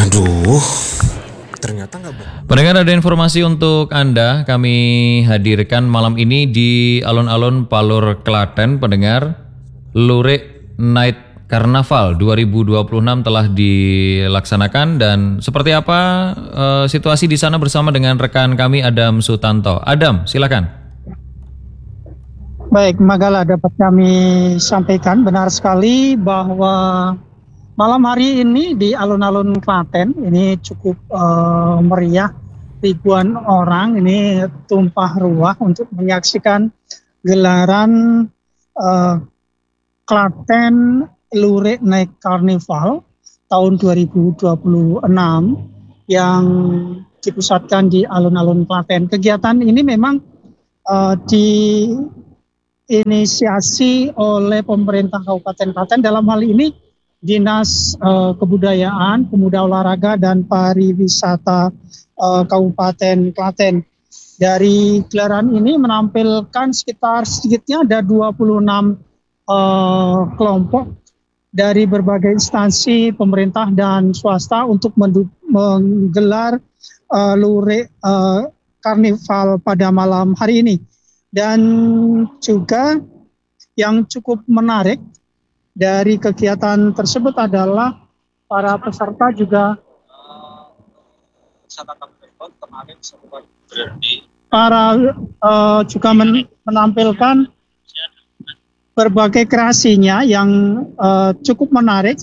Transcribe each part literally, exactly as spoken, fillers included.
Aduh, ternyata nggak ber- Pendengar, ada informasi untuk Anda. Kami hadirkan malam ini di alun-alun Palur Klaten. Pendengar, Lurik Night Carnaval dua ribu dua puluh enam telah dilaksanakan, dan seperti apa uh, situasi di sana bersama dengan rekan kami Adam Sutanto. Adam, silakan. Baik, Magala, dapat kami sampaikan benar sekali bahwa malam hari ini di alun-alun Klaten ini cukup uh, meriah. Ribuan orang ini tumpah ruah untuk menyaksikan gelaran uh, Klaten Lurik Night Carnival tahun dua ribu dua puluh enam yang dipusatkan di alun-alun Klaten. Kegiatan ini memang uh, diinisiasi oleh pemerintah Kabupaten Klaten, dalam hal ini Dinas uh, Kebudayaan, Pemuda Olahraga dan Pariwisata uh, Kabupaten Klaten. Dari gelaran ini menampilkan sekitar sedikitnya ada dua puluh enam uh, kelompok dari berbagai instansi pemerintah dan swasta untuk mendu- menggelar uh, lurik uh, karnival pada malam hari ini. Dan juga yang cukup menarik dari kegiatan tersebut adalah para peserta juga para uh, juga men- menampilkan berbagai kreasinya yang uh, cukup menarik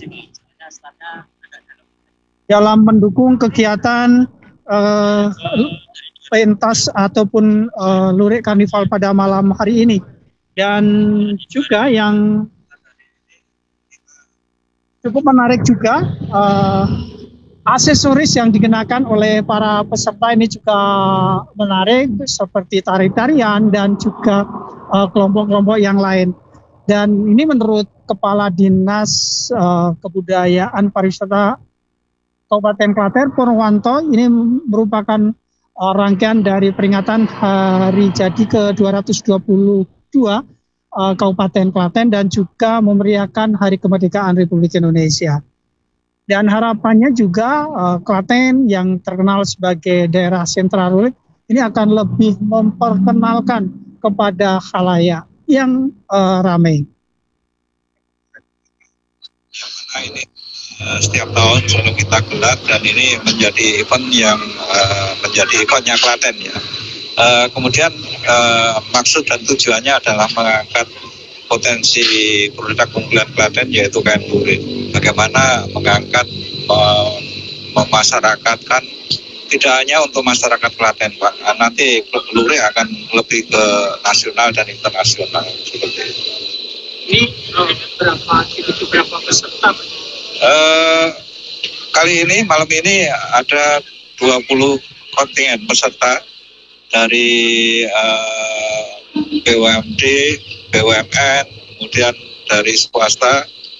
dalam mendukung kegiatan uh, pentas ataupun uh, lurik karnival pada malam hari ini. Dan juga yang cukup menarik juga uh, aksesoris yang dikenakan oleh para peserta ini juga menarik, seperti tari-tarian dan juga uh, kelompok-kelompok yang lain. Dan ini menurut Kepala Dinas uh, Kebudayaan Pariwisata Kabupaten Klaten, Purwanto, ini merupakan uh, rangkaian dari peringatan hari jadi ke dua ratus dua puluh dua Kabupaten Klaten dan juga memeriahkan Hari Kemerdekaan Republik Indonesia. Dan harapannya juga uh, Klaten yang terkenal sebagai daerah sentra lurik ini akan lebih memperkenalkan kepada khalayak yang uh, ramai. Yang mana ini uh, setiap tahun selalu kita gelar, dan ini menjadi event yang uh, menjadi eventnya Klaten ya. Uh, kemudian uh, maksud dan tujuannya adalah mengangkat potensi produk unggulan Klaten, yaitu kain lurik. Bagaimana mengangkat, mem- memasyarakatkan tidak hanya untuk masyarakat Klaten, Pak. Nanti klub lurik akan lebih ke nasional dan internasional seperti itu. Ini uh, berapa itu berapa peserta? Uh, kali ini malam ini ada dua puluh kontingen peserta dari uh, B U M D, B U M N, kemudian dari swasta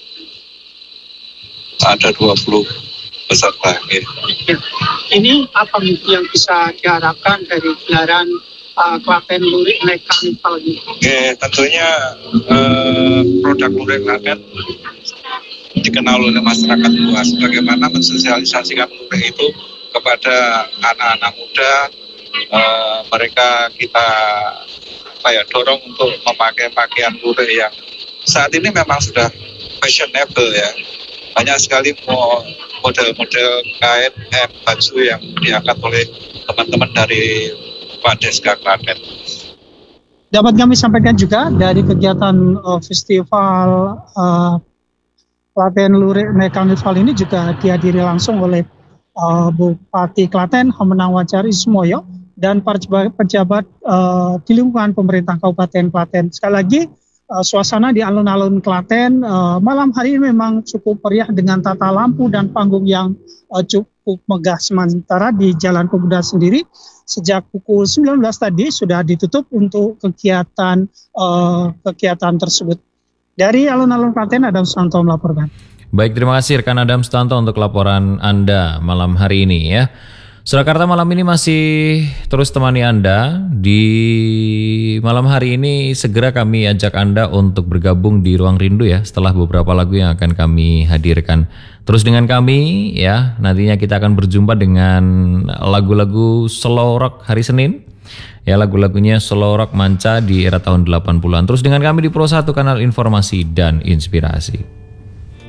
ada dua puluh peserta. Ya. Ini apa yang bisa diharapkan dari gelaran uh, Klaten Lurik Night Carnival ini? Oke, tentunya uh, produk lurik Klaten dikenal oleh masyarakat luas. Bagaimana mensosialisasikan lurik itu kepada anak-anak muda. Uh, mereka kita apa ya dorong untuk memakai pakaian lurik yang saat ini memang sudah fashionable ya. Banyak sekali model-model kain eh, baju yang diangkat oleh teman-teman dari Padeska Klaten. Dapat kami sampaikan juga dari kegiatan uh, festival uh, Klaten Lurik Night Carnival ini juga dihadiri langsung oleh uh, Bupati Klaten Hamenang Wacari Sumoyo dan para pejabat uh, di lingkungan pemerintah Kabupaten Klaten. Sekali lagi, uh, suasana di alun-alun Klaten uh, malam hari ini memang cukup meriah dengan tata lampu dan panggung yang uh, cukup megah. Sementara di Jalan Pemuda sendiri, sejak pukul sembilan belas tadi sudah ditutup untuk kegiatan uh, kegiatan tersebut. Dari alun-alun Klaten, Adam Sutanto melaporkan. Baik, terima kasih rekan Adam Sutanto untuk laporan Anda malam hari ini ya. Surakarta malam ini masih terus temani Anda. Di malam hari ini segera kami ajak Anda untuk bergabung di Ruang Rindu ya, setelah beberapa lagu yang akan kami hadirkan. Terus dengan kami ya, nantinya kita akan berjumpa dengan lagu-lagu slow rock hari Senin. Ya, lagu-lagunya slow rock manca di era tahun delapan puluhan. Terus dengan kami di Pro satu, kanal informasi dan inspirasi.